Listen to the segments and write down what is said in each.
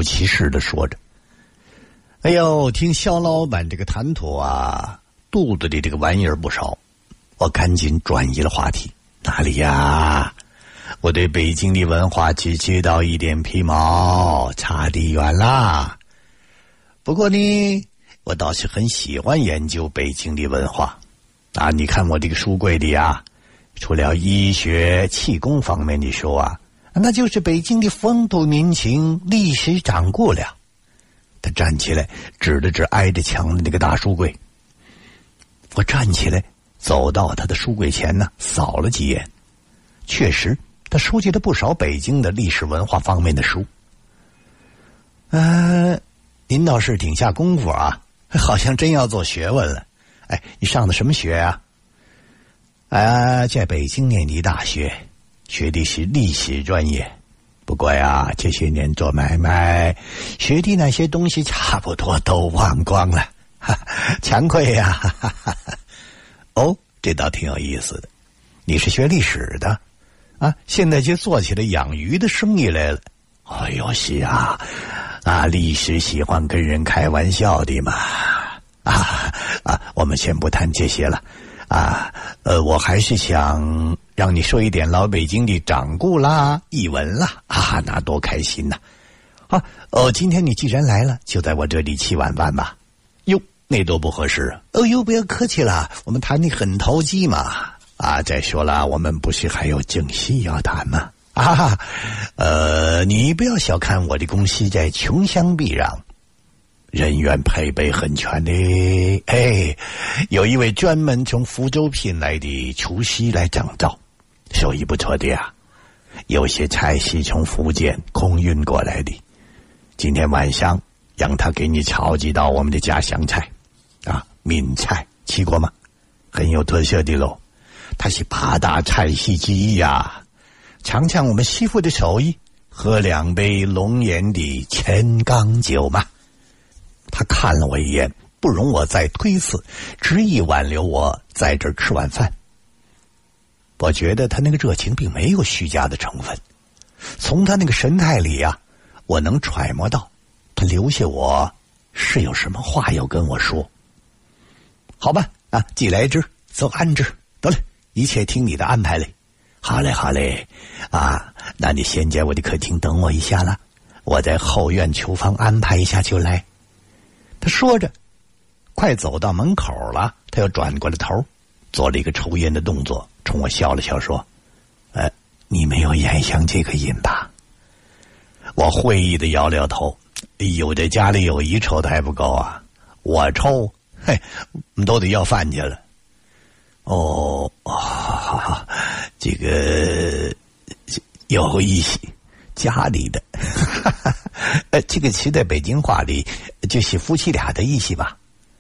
其事地说着：“哎呦，听肖老板这个谈吐啊，肚子里这个玩意儿不少。”我赶紧转移了话题：“哪里呀？我对北京的文化只知道一点皮毛，差得远啦。不过呢，我倒是很喜欢研究北京的文化啊！你看我这个书柜里啊，除了医学、气功方面的书啊，那就是北京的风土民情、历史掌故了。”他站起来，指了指挨着墙的那个大书柜。我站起来，走到他的书柜前呢，扫了几眼，确实，他收集了不少北京的历史文化方面的书。您倒是挺下功夫啊，好像真要做学问了。哎，你上的什么学啊？在北京念的大学，学的是历史专业。不过呀，这些年做买卖，学的那些东西差不多都忘光了，惭愧呀。哦，这倒挺有意思的。你是学历史的啊？现在就做起了养鱼的生意来了。哎呦，是啊，历史喜欢跟人开玩笑的嘛。我们先不谈这些了。我还是想让你说一点老北京的掌故啦、译文啦，那多开心呐！今天你既然来了，就在我这里吃晚饭吧。哟，那多不合适啊！不要客气了，我们谈的很投机嘛。再说了，我们不是还有正事要谈吗？你不要小看我的公司在穷乡僻壤，人员配备很全的。有一位专门从福州聘来的厨师来掌灶，手艺不错的呀。有些菜是从福建空运过来的，今天晚上让他给你炒几道我们的家乡菜闽菜，吃过吗？很有特色的喽。它是8大菜系之一呀。尝尝我们师傅的手艺，喝2杯龙岩的千缸酒嘛。他看了我一眼，不容我再推辞，执意挽留我在这儿吃晚饭。我觉得他那个热情并没有虚假的成分，从他那个神态里啊，我能揣摩到他留下我是有什么话要跟我说。好吧，既来之则安之，得了，一切听你的安排嘞。好嘞，那你先在我的客厅等我一下了，我在后院厨房安排一下就来。他说着，快走到门口了，他又转过了头，做了一个抽烟的动作，冲我笑了笑说：“你没有烟香这个瘾吧？”我会意的摇了摇头：“有这家里有一抽的还不够啊，我抽，我们都得要饭去了。”这个有意思，家里的，这个词在北京话里就是夫妻俩的意思吧？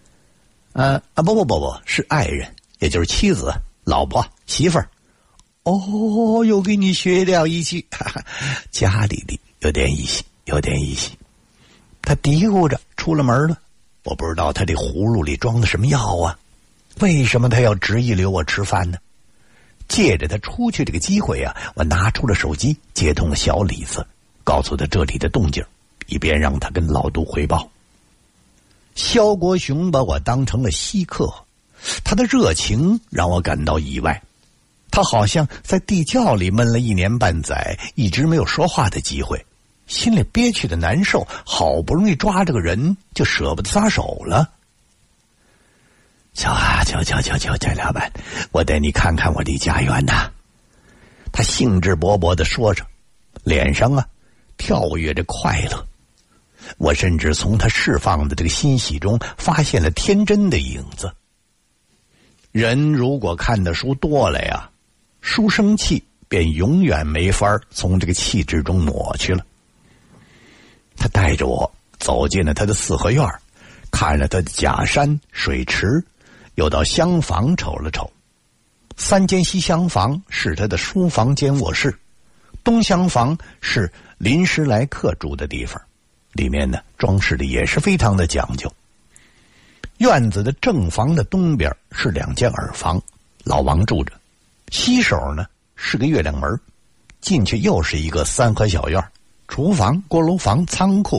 不，是爱人，也就是妻子、老婆、媳妇儿。又给你学了一句，家里的有点意思。他嘀咕着出了门了，我不知道他这葫芦里装的什么药啊？为什么他要执意留我吃饭呢？借着他出去这个机会啊，我拿出了手机，接通了小李子，告诉他这里的动静，以便让他跟老杜汇报。肖国雄把我当成了稀客，他的热情让我感到意外。他好像在地窖里闷了1年半载，一直没有说话的机会，心里憋屈的难受，好不容易抓这个人，就舍不得撒手了。瞧，翟老板，我带你看看我的家园呐。他兴致勃勃地说着，脸上跳跃着快乐。我甚至从他释放的这个欣喜中发现了天真的影子。人如果看的书多了呀，书生气便永远没法从这个气质中抹去了。他带着我走进了他的4合院，看了他的假山、水池，又到厢房瞅了瞅。3间西厢房是他的书房兼卧室，东厢房是临时来客住的地方，里面呢装饰的也是非常的讲究。院子的正房的东边是2间耳房，老王住着，西手呢是个月亮门，进去又是一个3合小院，厨房、锅炉房、仓库